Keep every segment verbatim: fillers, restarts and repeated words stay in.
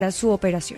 su operación.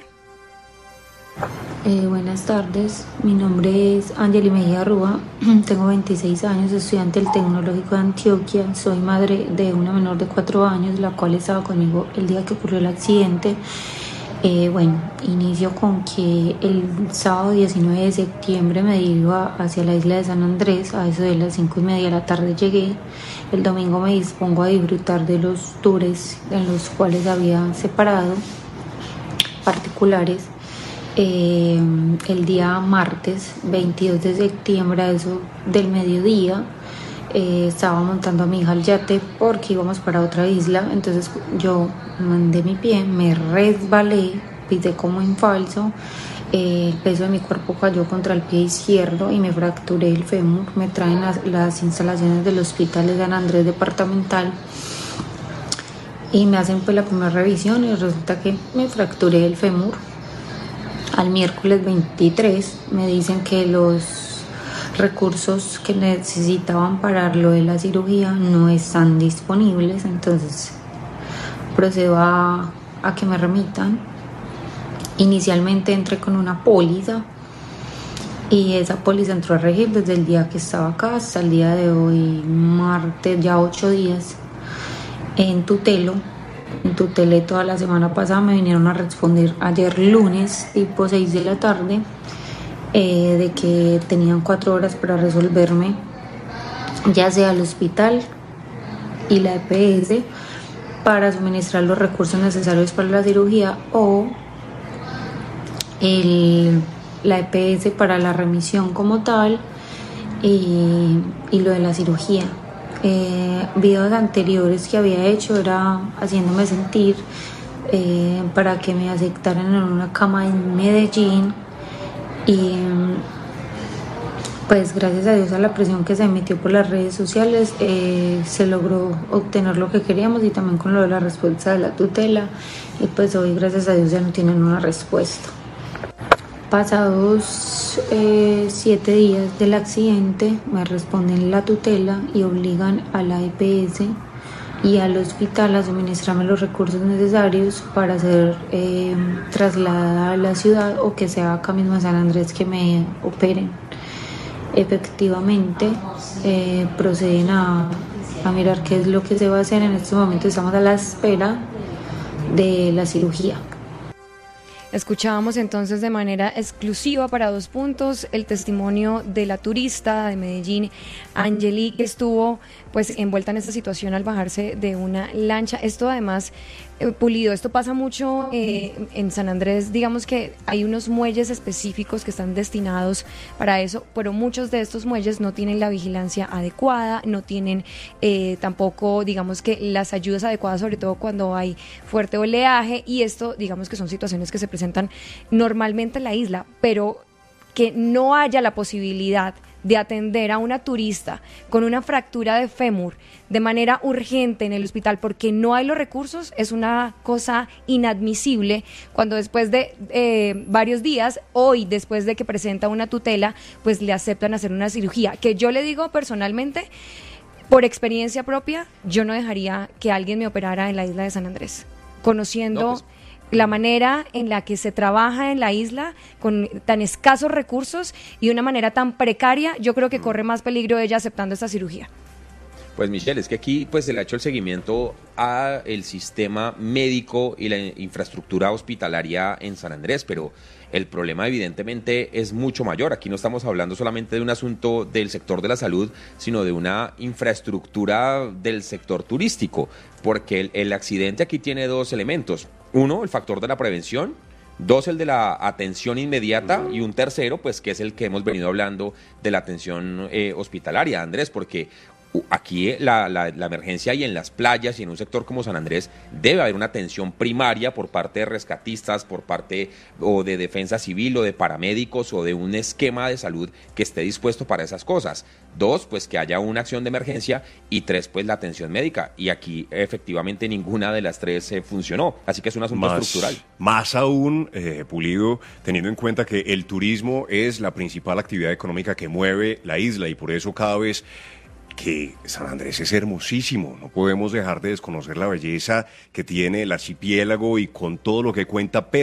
Eh, buenas tardes, mi nombre es Angeli Mejía Rúa, tengo veintiséis años, estudiante del Tecnológico de Antioquia, soy madre de una menor de cuatro años, la cual estaba conmigo el día que ocurrió el accidente. Eh, bueno, inicio con que el sábado diecinueve de septiembre me dirijo hacia la isla de San Andrés, a eso de las cinco y media de la tarde llegué. El domingo me dispongo a disfrutar de los tours en los cuales había separado particulares. Eh, el día martes veintidós de septiembre, a eso del mediodía, eh, estaba montando a mi hija al yate porque íbamos para otra isla. Entonces yo mandé mi pie, me resbalé, pisé como en falso, eh, el peso de mi cuerpo cayó contra el pie izquierdo y me fracturé el fémur. Me traen las, las instalaciones del hospital de San Andrés departamental y me hacen pues la primera revisión y resulta que me fracturé el fémur. Al miércoles veintitrés me dicen que los recursos que necesitaban para lo de la cirugía no están disponibles, entonces procedo a, a que me remitan. Inicialmente entré con una póliza y esa póliza entró a regir desde el día que estaba acá hasta el día de hoy, martes, ya ocho días en tutelo. En tutelé toda la semana pasada, me vinieron a responder ayer lunes, tipo seis de la tarde, eh, de que tenían cuatro horas para resolverme, ya sea el hospital y la E P S, para suministrar los recursos necesarios para la cirugía o el, la E P S para la remisión como tal y, y lo de la cirugía. Eh, videos anteriores que había hecho era haciéndome sentir eh, para que me aceptaran en una cama en Medellín y pues gracias a Dios, a la presión que se emitió por las redes sociales, eh, se logró obtener lo que queríamos y también con lo de la respuesta de la tutela, y pues hoy gracias a Dios ya no tienen una respuesta. Pasados eh, siete días del accidente me responden la tutela y obligan a la E P S y al hospital a suministrarme los recursos necesarios para ser eh, trasladada a la ciudad o que sea acá mismo en San Andrés que me operen. Efectivamente eh, proceden a, a mirar qué es lo que se va a hacer. En este momento estamos a la espera de la cirugía. Escuchábamos entonces de manera exclusiva para Dos Puntos el testimonio de la turista de Medellín, Angeli, que estuvo pues envuelta en esta situación al bajarse de una lancha. Esto además, eh, Pulido, esto pasa mucho eh, en San Andrés, digamos que hay unos muelles específicos que están destinados para eso, pero muchos de estos muelles no tienen la vigilancia adecuada, no tienen eh, tampoco, digamos que las ayudas adecuadas, sobre todo cuando hay fuerte oleaje, y esto, digamos que son situaciones que se presentan normalmente en la isla, pero que no haya la posibilidad de atender a una turista con una fractura de fémur de manera urgente en el hospital porque no hay los recursos, es una cosa inadmisible cuando después de eh, varios días, hoy después de que presenta una tutela, pues le aceptan hacer una cirugía, que yo le digo personalmente, por experiencia propia, yo no dejaría que alguien me operara en la isla de San Andrés, conociendo... No, pues... la manera en la que se trabaja en la isla con tan escasos recursos y de una manera tan precaria, yo creo que corre más peligro ella aceptando esta cirugía. Pues Michelle, es que aquí pues se le ha hecho el seguimiento a el sistema médico y la infraestructura hospitalaria en San Andrés, pero el problema evidentemente es mucho mayor. Aquí no estamos hablando solamente de un asunto del sector de la salud, sino de una infraestructura del sector turístico, porque el, el accidente aquí tiene dos elementos. Uno, el factor de la prevención. Dos, el de la atención inmediata. Y un tercero, pues que es el que hemos venido hablando de la atención eh, hospitalaria, Andrés, porque aquí la, la, la emergencia y en las playas y en un sector como San Andrés debe haber una atención primaria por parte de rescatistas, por parte o de defensa civil o de paramédicos o de un esquema de salud que esté dispuesto para esas cosas. Dos, pues que haya una acción de emergencia, y tres, pues la atención médica, y aquí efectivamente ninguna de las tres eh, funcionó, así que es un asunto más, estructural. Más aún, eh, Pulido, teniendo en cuenta que el turismo es la principal actividad económica que mueve la isla y por eso cada vez que San Andrés es hermosísimo, no podemos dejar de desconocer la belleza que tiene el archipiélago y con todo lo que cuenta, pero